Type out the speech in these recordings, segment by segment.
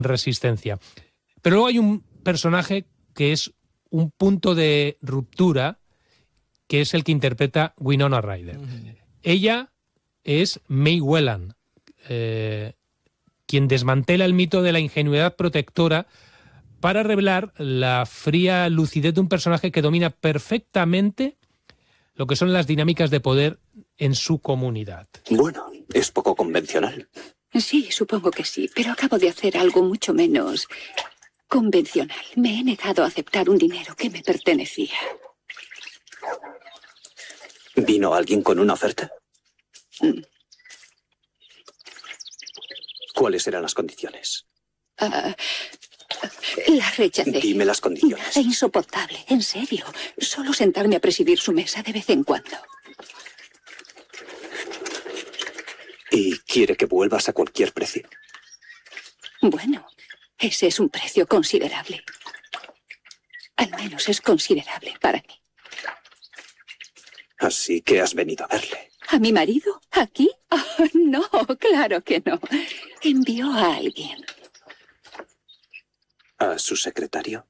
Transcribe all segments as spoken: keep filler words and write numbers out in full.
resistencia. Pero luego hay un personaje que es un punto de ruptura, que es el que interpreta Winona Ryder. Uh-huh. Ella es May Whelan, eh, quien desmantela el mito de la ingenuidad protectora para revelar la fría lucidez de un personaje que domina perfectamente lo que son las dinámicas de poder en su comunidad. Bueno, es poco convencional. Sí, supongo que sí, pero acabo de hacer algo mucho menos convencional. Me he negado a aceptar un dinero que me pertenecía. ¿Vino alguien con una oferta? Mm. ¿Cuáles eran las condiciones? Uh, la rechacé. Dime las condiciones. Nada insoportable, en serio. Solo sentarme a presidir su mesa de vez en cuando. ¿Y quiere que vuelvas a cualquier precio? Bueno, ese es un precio considerable. Al menos es considerable para mí. Así que has venido a verle. ¿A mi marido? ¿Aquí? Oh, no, claro que no. Envió a alguien. ¿A su secretario?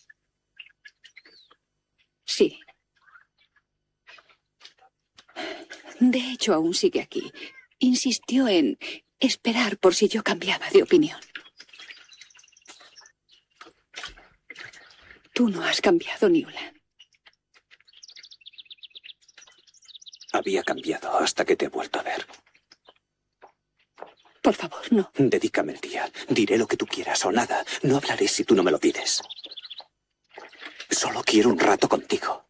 Sí. De hecho, aún sigue aquí. Insistió en esperar por si yo cambiaba de opinión. Tú no has cambiado, Newland. Había cambiado hasta que te he vuelto a ver. Por favor, no. Dedícame el día. Diré lo que tú quieras o nada. No hablaré si tú no me lo pides. Solo quiero un rato contigo.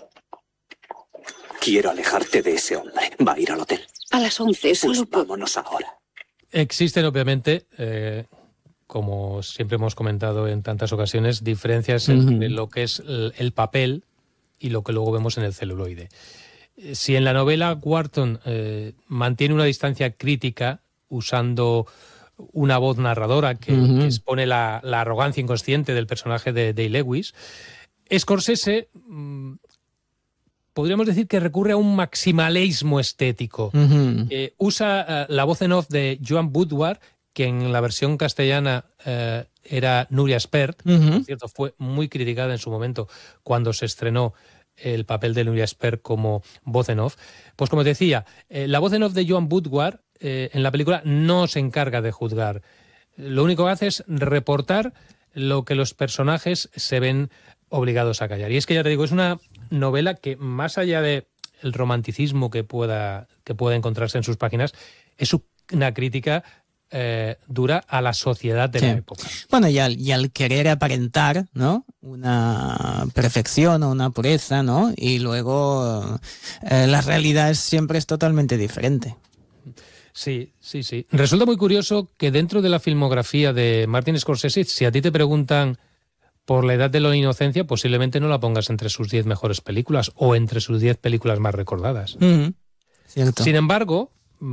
Quiero alejarte de ese hombre. ¿Va a ir al hotel? A las once, solo Pues por... vámonos ahora. Existen, obviamente, eh, como siempre hemos comentado en tantas ocasiones, diferencias entre uh-huh. lo que es el, el papel y lo que luego vemos en el celuloide. Si en la novela Wharton eh, mantiene una distancia crítica usando una voz narradora que, uh-huh. que expone la, la arrogancia inconsciente del personaje de Day Lewis, Scorsese mmm, podríamos decir que recurre a un maximalismo estético. Uh-huh. Eh, usa uh, la voz en off de Joan Woodward, que en la versión castellana eh, era Nuria Espert, uh-huh. por cierto, fue muy criticada en su momento cuando se estrenó el papel de Nuria Espert como voz en off. Pues como decía, eh, la voz en off de Joan Woodward eh, en la película no se encarga de juzgar. Lo único que hace es reportar lo que los personajes se ven obligados a callar. Y es que ya te digo, es una novela que más allá de el romanticismo que pueda, que pueda encontrarse en sus páginas, es una crítica Eh, dura a la sociedad de sí. la época. Bueno, y al, y al querer aparentar, ¿no?, una perfección o una pureza, ¿no?, y luego eh, la realidad siempre es totalmente diferente. Sí, sí, sí. Resulta muy curioso que dentro de la filmografía de Martin Scorsese, si a ti te preguntan por la edad de la inocencia, posiblemente no la pongas entre sus diez mejores películas o entre sus diez películas más recordadas. Mm-hmm. Cierto. Sin embargo,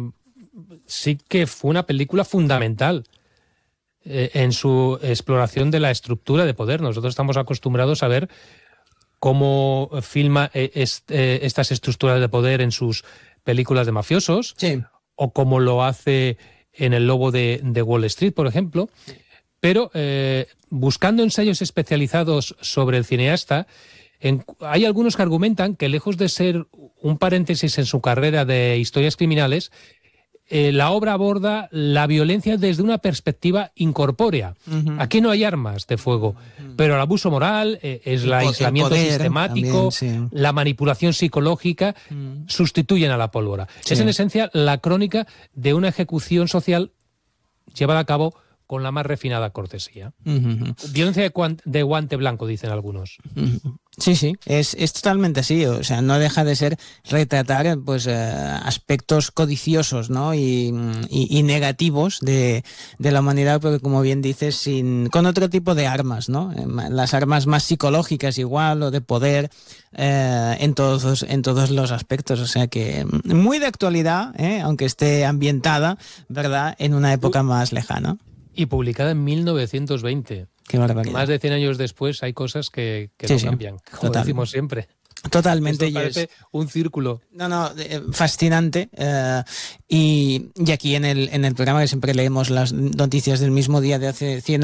sí que fue una película fundamental eh, en su exploración de la estructura de poder. Nosotros estamos acostumbrados a ver cómo filma eh, est, eh, estas estructuras de poder en sus películas de mafiosos, sí. o cómo lo hace en El Lobo de, de Wall Street, por ejemplo. Pero eh, buscando ensayos especializados sobre el cineasta, en, hay algunos que argumentan que lejos de ser un paréntesis en su carrera de historias criminales, Eh, la obra aborda la violencia desde una perspectiva incorpórea. Uh-huh. Aquí no hay armas de fuego, uh-huh. pero el abuso moral, eh, es el aislamiento poder, sistemático, también, sí. la manipulación psicológica, uh-huh. sustituyen a la pólvora. Sí. Es en esencia la crónica de una ejecución social llevada a cabo con la más refinada cortesía. Uh-huh. Violencia de, cuan- de guante blanco, dicen algunos. Uh-huh. Sí, sí, es, es totalmente así, o sea, no deja de ser retratar pues eh, aspectos codiciosos, ¿no?, y, y, y negativos de, de la humanidad, porque como bien dices, sin, con otro tipo de armas, ¿no?, las armas más psicológicas igual, o de poder, eh, en todos, en todos los aspectos, o sea que muy de actualidad, ¿eh?, aunque esté ambientada, ¿verdad?, en una época más lejana. Y publicada en mil novecientos veinte. Qué barbaridad. Más de cien años después hay cosas que, que sí, no sí, cambian, como total. decimos siempre. Totalmente. Eso parece es, un círculo. No, no, eh, fascinante. Eh, y, y aquí en el, en el programa que siempre leemos las noticias del mismo día de hace cien